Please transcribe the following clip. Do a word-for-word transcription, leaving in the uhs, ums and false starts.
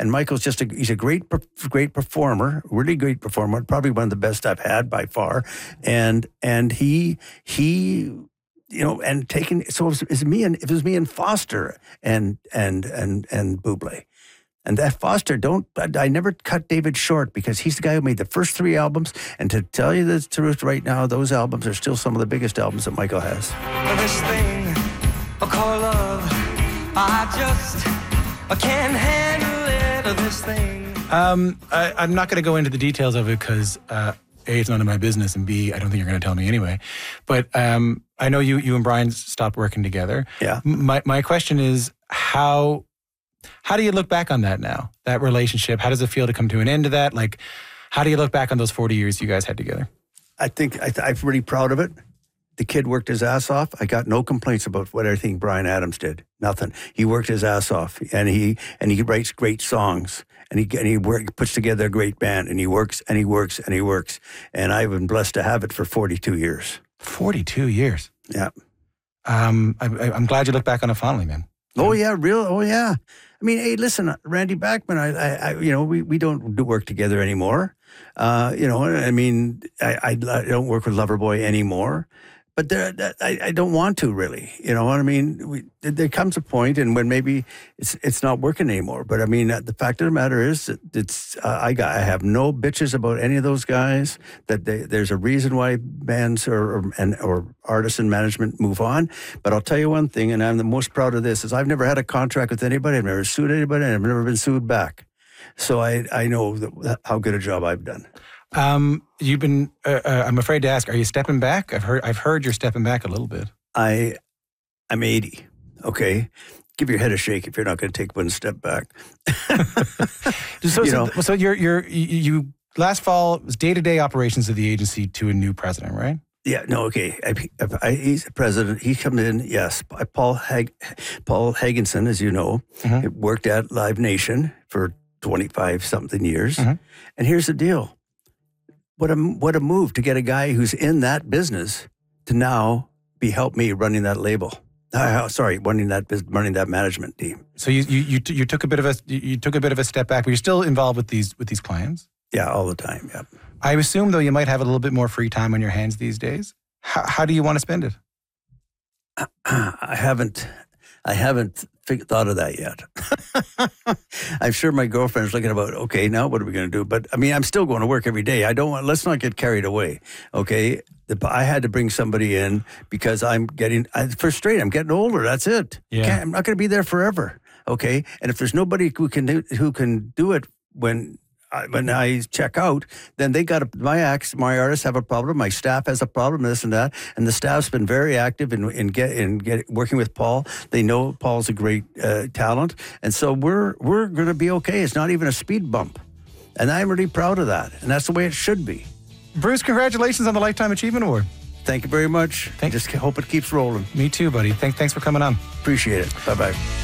And Michael's just a, he's a great, great performer, really great performer, probably one of the best I've had by far. And, and he, he, you know, and taking, so it was, it was me and, it was me and Foster and, and, and, and Bublé. And that Foster, don't, I never cut David short because he's the guy who made the first three albums. And to tell you the truth right now, those albums are still some of the biggest albums that Michael has. This thing I call love, I just I can't handle it, this thing. Um, I, I'm not going to go into the details of it because uh, A, it's none of my business, and B, I don't think you're going to tell me anyway. But um, I know you you and Brian stopped working together. Yeah. My my question is, how how do you look back on that now, that relationship? How does it feel to come to an end to that? Like, how do you look back on those forty years you guys had together? I think I th- I'm really proud of it. The kid worked his ass off. I got no complaints about what everything Bryan Adams did. Nothing. He worked his ass off, and he and he writes great songs, and he and he work, puts together a great band, and he works and he works and he works. And I've been blessed to have it for forty-two years. forty-two years. Yeah. Um, I, I'm glad you look back on it fondly, man. Oh yeah, real. Oh yeah. I mean, hey, listen, Randy Bachman. I, I, I you know, we, we don't do work together anymore. Uh, you know, I mean, I, I, I don't work with Loverboy anymore. But there, I, I don't want to really, you know what I mean? We, there comes a point, and when maybe it's it's not working anymore. But I mean, the fact of the matter is, that it's uh, I got I have no bitches about any of those guys. That they, there's a reason why bands or, or and or artists and management move on. But I'll tell you one thing, and I'm the most proud of this: is I've never had a contract with anybody. I've never sued anybody, and I've never been sued back. So I I know that, how good a job I've done. Um, you've been, uh, uh, I'm afraid to ask, are you stepping back? I've heard, I've heard you're stepping back a little bit. I, I'm eighty, okay? Give your head a shake if you're not going to take one step back. so, you so, know? so you're, you're, you, you, last fall, was day-to-day operations of the agency to a new president, right? Yeah, no, okay. I, I, he's the president. He comes in, yes. Paul Hag, Paul Hagenson, as you know, Mm-hmm. worked at Live Nation for twenty-five something years. Mm-hmm. And here's the deal. What a, what a move to get a guy who's in that business to now be help me running that label. Uh, sorry, running that running that management team. So you you you, t- you took a bit of a you took a bit of a step back, but you're still involved with these with these clients. Yeah, all the time. Yeah. I assume though you might have a little bit more free time on your hands these days. How, how do you want to spend it? I haven't. I haven't fig- thought of that yet. I'm sure my girlfriend's looking about, okay, now what are we going to do? But I mean, I'm still going to work every day. I don't want, let's not get carried away. Okay. The, I had to bring somebody in because I'm getting, I, frustrated. I'm getting older. That's it. Yeah. Can't, I'm not going to be there forever. Okay. And if there's nobody who can do, who can do it when, when I check out, then they got to, my acts, my artists have a problem. My staff has a problem, this and that. And the staff's been very active in in get in get working with Paul. They know Paul's a great uh, talent, and so we're we're going to be okay. It's not even a speed bump, and I'm really proud of that. And that's the way it should be. Bruce, congratulations on the Lifetime Achievement Award. Thank you very much. Thank- Just hope it keeps rolling. Me too, buddy. Thank, thanks for coming on. Appreciate it. Bye bye.